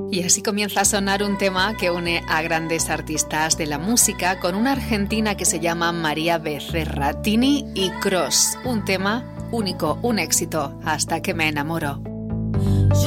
Y así comienza a sonar un tema que une a grandes artistas de la música con una argentina que se llama María Becerra, Tini y Cross. Un tema único, un éxito, Hasta que me enamoro.